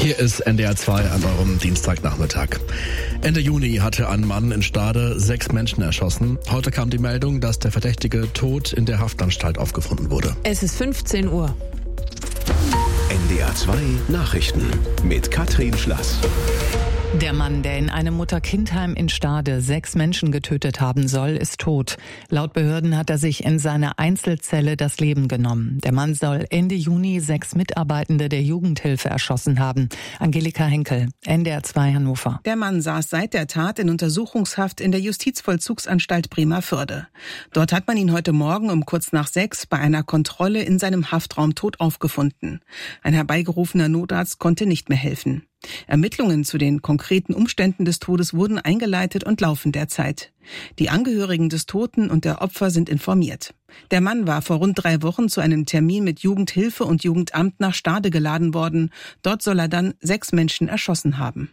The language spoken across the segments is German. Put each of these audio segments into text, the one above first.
Hier ist NDR 2 an eurem Dienstagnachmittag. Ende Juni hatte ein Mann in Stade 6 Menschen erschossen. Heute kam die Meldung, dass der Verdächtige tot in der Haftanstalt aufgefunden wurde. Es ist 15 Uhr. NDR 2 Nachrichten mit Katrin Schlass. Der Mann, der in einem Mutter-Kind-Heim in Stade 6 Menschen getötet haben soll, ist tot. Laut Behörden hat er sich in seiner Einzelzelle das Leben genommen. Der Mann soll Ende Juni 6 Mitarbeitende der Jugendhilfe erschossen haben. Angelika Henkel, NDR 2 Hannover. Der Mann saß seit der Tat in Untersuchungshaft in der Justizvollzugsanstalt Bremervörde. Dort hat man ihn heute Morgen um kurz nach 6 bei einer Kontrolle in seinem Haftraum tot aufgefunden. Ein herbeigerufener Notarzt konnte nicht mehr helfen. Ermittlungen zu den konkreten Umständen des Todes wurden eingeleitet und laufen derzeit. Die Angehörigen des Toten und der Opfer sind informiert. Der Mann war vor rund 3 Wochen zu einem Termin mit Jugendhilfe und Jugendamt nach Stade geladen worden. Dort soll er dann 6 Menschen erschossen haben.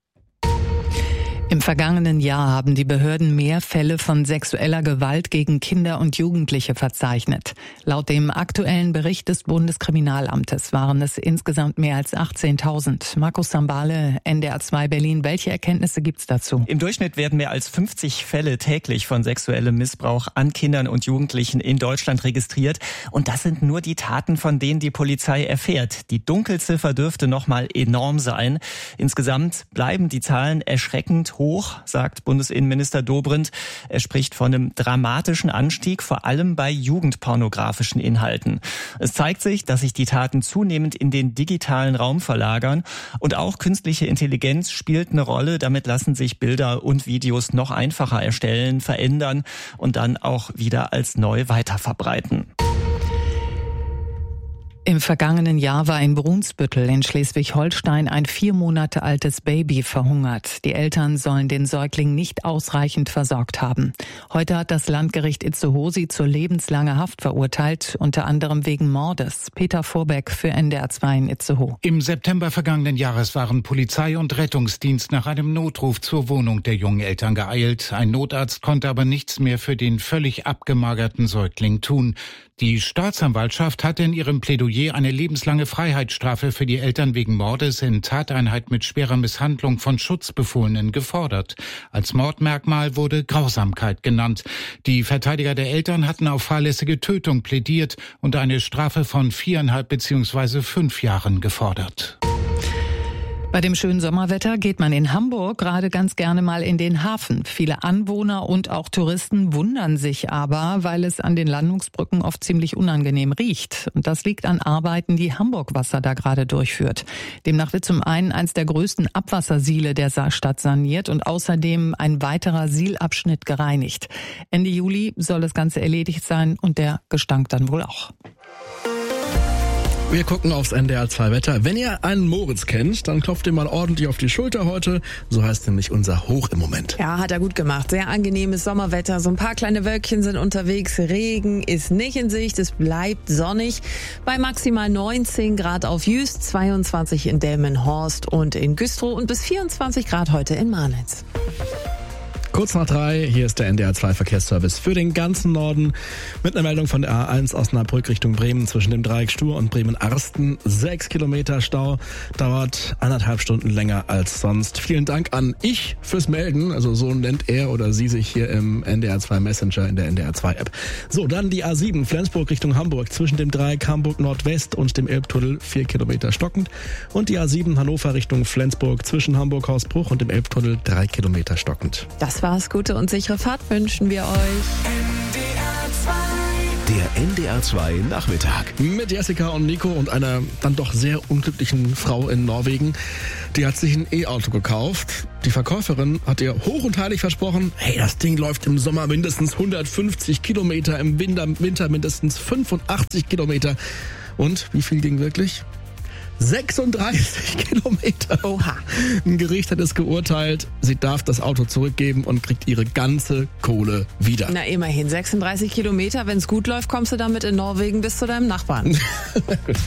Im vergangenen Jahr haben die Behörden mehr Fälle von sexueller Gewalt gegen Kinder und Jugendliche verzeichnet. Laut dem aktuellen Bericht des Bundeskriminalamtes waren es insgesamt mehr als 18.000. Markus Sambale, NDR 2 Berlin. Welche Erkenntnisse gibt's dazu? Im Durchschnitt werden mehr als 50 Fälle täglich von sexuellem Missbrauch an Kindern und Jugendlichen in Deutschland registriert. Und das sind nur die Taten, von denen die Polizei erfährt. Die Dunkelziffer dürfte noch mal enorm sein. Insgesamt bleiben die Zahlen erschreckend hoch, sagt Bundesinnenminister Dobrindt. Er spricht von einem dramatischen Anstieg, vor allem bei jugendpornografischen Inhalten. Es zeigt sich, dass sich die Taten zunehmend in den digitalen Raum verlagern. Und auch künstliche Intelligenz spielt eine Rolle. Damit lassen sich Bilder und Videos noch einfacher erstellen, verändern und dann auch wieder als neu weiterverbreiten. Im vergangenen Jahr war in Brunsbüttel in Schleswig-Holstein ein 4 Monate altes Baby verhungert. Die Eltern sollen den Säugling nicht ausreichend versorgt haben. Heute hat das Landgericht Itzehoe sie zur lebenslanger Haft verurteilt, unter anderem wegen Mordes. Peter Vorbeck für NDR 2 in Itzehoe. Im September vergangenen Jahres waren Polizei und Rettungsdienst nach einem Notruf zur Wohnung der jungen Eltern geeilt. Ein Notarzt konnte aber nichts mehr für den völlig abgemagerten Säugling tun. Die Staatsanwaltschaft hatte in ihrem Plädoyer eine lebenslange Freiheitsstrafe für die Eltern wegen Mordes in Tateinheit mit schwerer Misshandlung von Schutzbefohlenen gefordert. Als Mordmerkmal wurde Grausamkeit genannt. Die Verteidiger der Eltern hatten auf fahrlässige Tötung plädiert und eine Strafe von 4,5 bzw. 5 Jahren gefordert. Bei dem schönen Sommerwetter geht man in Hamburg gerade ganz gerne mal in den Hafen. Viele Anwohner und auch Touristen wundern sich aber, weil es an den Landungsbrücken oft ziemlich unangenehm riecht. Und das liegt an Arbeiten, die Hamburg Wasser da gerade durchführt. Demnach wird zum einen eins der größten Abwassersiele der Stadt saniert und außerdem ein weiterer Sielabschnitt gereinigt. Ende Juli soll das Ganze erledigt sein und der Gestank dann wohl auch. Wir gucken aufs NDR 2 Wetter. Wenn ihr einen Moritz kennt, dann klopft ihr mal ordentlich auf die Schulter heute. So heißt nämlich unser Hoch im Moment. Ja, hat er gut gemacht. Sehr angenehmes Sommerwetter. So ein paar kleine Wölkchen sind unterwegs. Regen ist nicht in Sicht. Es bleibt sonnig. Bei maximal 19 Grad auf Jüst, 22 in Delmenhorst und in Güstrow und bis 24 Grad heute in Marnitz. Kurz nach 3, hier ist der NDR 2 Verkehrsservice für den ganzen Norden mit einer Meldung von der A1 Osnabrück Richtung Bremen zwischen dem Dreieck Stur und Bremen-Arsten. 6 Kilometer Stau, dauert 1,5 Stunden länger als sonst. Vielen Dank an Ich fürs Melden, also so nennt er oder sie sich hier im NDR 2 Messenger in der NDR 2 App. So, dann die A7 Flensburg Richtung Hamburg zwischen dem Dreieck Hamburg Nordwest und dem Elbtunnel 4 Kilometer stockend und die A7 Hannover Richtung Flensburg zwischen Hamburg-Hausbruch und dem Elbtunnel 3 Kilometer stockend. Das war's. Gute und sichere Fahrt wünschen wir euch. Der NDR 2 Nachmittag. Mit Jessica und Nico und einer dann doch sehr unglücklichen Frau in Norwegen. Die hat sich ein E-Auto gekauft. Die Verkäuferin hat ihr hoch und heilig versprochen, hey, das Ding läuft im Sommer mindestens 150 Kilometer, im Winter mindestens 85 Kilometer. Und wie viel ging wirklich? 36 Kilometer. Oha. Ein Gericht hat es geurteilt, sie darf das Auto zurückgeben und kriegt ihre ganze Kohle wieder. Na immerhin, 36 Kilometer. Wenn es gut läuft, kommst du damit in Norwegen bis zu deinem Nachbarn.